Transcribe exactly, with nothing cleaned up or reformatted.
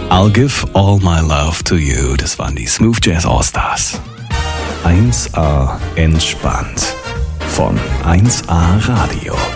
I'll give all my love to you. Das waren die Smooth Jazz All-Stars. eins A entspannt von eins A Radio.